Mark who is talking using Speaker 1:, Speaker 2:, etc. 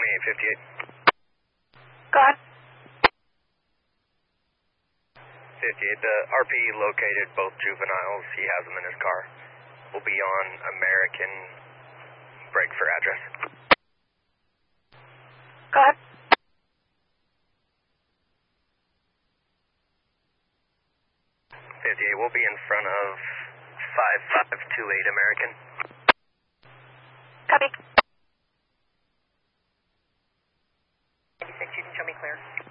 Speaker 1: 2858.
Speaker 2: Go ahead.
Speaker 1: 58, the RP located both juveniles. He has them in his car. Will be on American. Break for address.
Speaker 2: Go ahead.
Speaker 1: 58, we'll be in front of 5528 American.
Speaker 2: Copy.
Speaker 3: 96, you can show me clear.